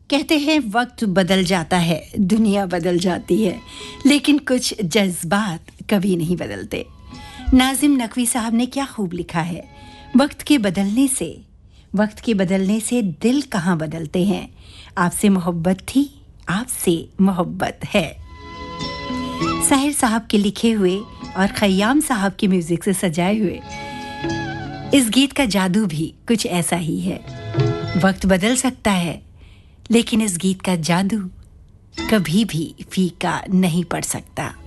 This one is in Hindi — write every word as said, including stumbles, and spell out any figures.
कहते हैं वक्त बदल जाता है, दुनिया बदल जाती है, लेकिन कुछ जज्बात कभी नहीं बदलते। नाजिम नकवी साहब ने क्या खूब लिखा है, वक्त के बदलने से वक्त के बदलने से दिल कहाँ बदलते हैं। आपसे मोहब्बत थी, आपसे मोहब्बत है। साहिर साहब के लिखे हुए और खयाम साहब के म्यूजिक से सजाए हुए इस गीत का जादू भी कुछ ऐसा ही है। वक्त बदल सकता है, लेकिन इस गीत का जादू कभी भी फीका नहीं पड़ सकता।